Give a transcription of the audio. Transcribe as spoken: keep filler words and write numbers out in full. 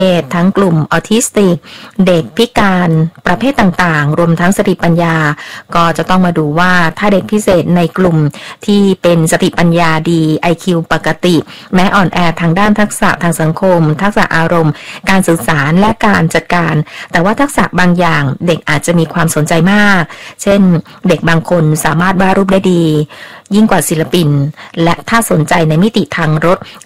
ทั้งกลุ่มออทิสติกเด็กพิการประเภทต่างๆรวมทั้งสติปัญญาก็จะต้องมาดูว่าถ้าเด็กพิเศษในกลุ่มที่เป็นสติปัญญาดี ไอ คิว ปกติแม้อ่อนแอทางด้านทักษะทางสังคมทักษะอารมณ์การสื่อสารและการจัดการแต่ว่าทักษะบางอย่างเด็กอาจจะมีความสนใจมากเช่นเด็กบางคนสามารถวาดรูปได้ดียิ่งกว่าศิลปินและถ้าสนใจในมิติทางรถ